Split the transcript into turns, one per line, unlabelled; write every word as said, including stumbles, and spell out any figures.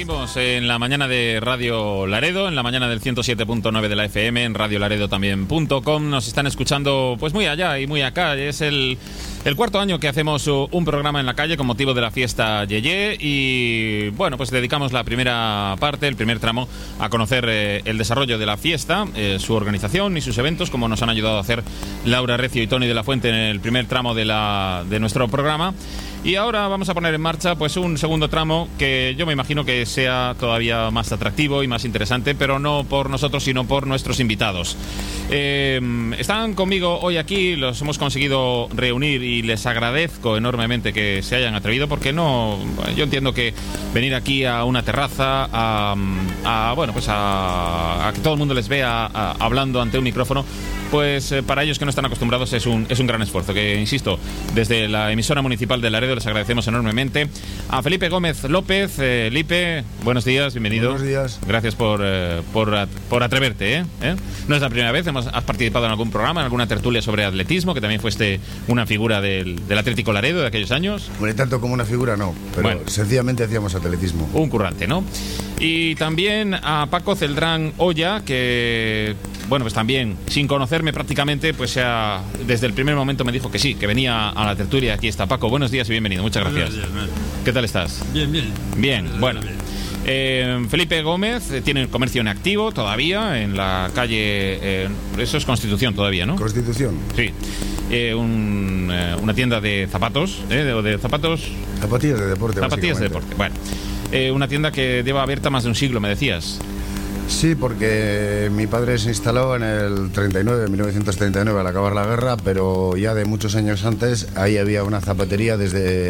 Seguimos en la mañana de Radio Laredo, en la mañana del ciento siete punto nueve de la F M, en radio laredo también punto com. Nos están escuchando pues muy allá y muy acá. Es el, el cuarto año que hacemos un programa en la calle con motivo de la fiesta Yeye y bueno, pues dedicamos la primera parte, el primer tramo, a conocer eh, el desarrollo de la fiesta, eh, su organización y sus eventos, como nos han ayudado a hacer Laura Recio y Tony de la Fuente en el primer tramo de, la, de nuestro programa. Y ahora vamos a poner en marcha pues un segundo tramo que yo me imagino que sea todavía más atractivo y más interesante, pero no por nosotros, sino por nuestros invitados. Eh, están conmigo hoy aquí, los hemos conseguido reunir y les agradezco enormemente que se hayan atrevido, porque no, yo entiendo que venir aquí a una terraza, a, a bueno, pues a, a que todo el mundo les vea a, hablando ante un micrófono, pues eh, para ellos que no están acostumbrados es un, es un gran esfuerzo, que insisto, desde la emisora municipal de Laredo les agradecemos enormemente. A Felipe Gómez López, eh, Lipe, buenos días, bienvenido.
Buenos días.
Gracias por, eh, por, por atreverte, ¿eh? ¿eh? No es la primera vez, hemos, has participado en algún programa, en alguna tertulia sobre atletismo, que también fuiste una figura del, del Atlético Laredo de aquellos años.
Bueno, tanto como una figura no, pero bueno, sencillamente hacíamos atletismo.
Un currante, ¿no? Y también a Paco Celdrán Olla, que, bueno, pues también, sin conocerme prácticamente, pues ya desde el primer momento me dijo que sí, que venía a la tertulia. Aquí está Paco, buenos días y bienvenido, muchas gracias.
Buenos días,
¿Qué tal estás?
Bien, bien.
Bien, bueno. Eh, Felipe Gómez eh, tiene el comercio en activo todavía en la calle, eh, eso es Constitución todavía, ¿no?
Constitución.
Sí. Eh, un, eh, una tienda de zapatos, ¿eh? de, de zapatos...
Zapatillas de deporte,
Zapatillas de deporte, bueno. Eh, una tienda que lleva abierta más de un siglo, me decías.
Sí, porque mi padre se instaló en el treinta y nueve, mil novecientos treinta y nueve, al acabar la guerra, pero ya de muchos años antes ahí había una zapatería desde